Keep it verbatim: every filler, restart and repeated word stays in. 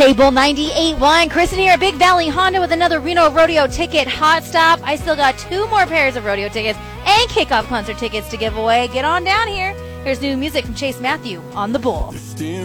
Cable ninety-eight point one, Kristen here at Big Valley Honda with another Reno Rodeo ticket hot stop. I still got two more pairs of rodeo tickets and kickoff concert tickets to give away. Get on down here. Here's new music from Chase Matthew on The Bull.